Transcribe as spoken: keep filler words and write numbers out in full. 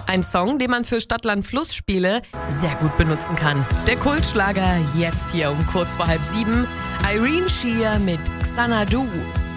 Ein Song, den man für Stadt-Land-Fluss-Spiele sehr gut benutzen kann. Der Kultschlager jetzt hier um kurz vor halb sieben. Irene Sheer mit Xanadu.